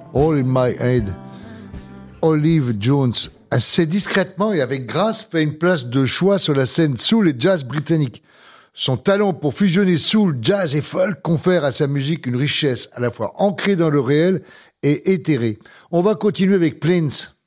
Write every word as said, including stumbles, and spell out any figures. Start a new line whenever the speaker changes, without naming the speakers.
All in My Head. Olive Jones, assez discrètement et avec grâce, fait une place de choix sur la scène soul et jazz britannique. Son talent pour fusionner soul, jazz et folk confère à sa musique une richesse à la fois ancrée dans le réel et éthérée. On va continuer avec Prince.